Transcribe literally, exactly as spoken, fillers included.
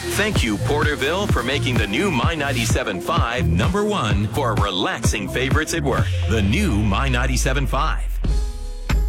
Thank you, Porterville, for making the new My ninety-seven point five number one for relaxing favorites at work. The new My ninety-seven point five.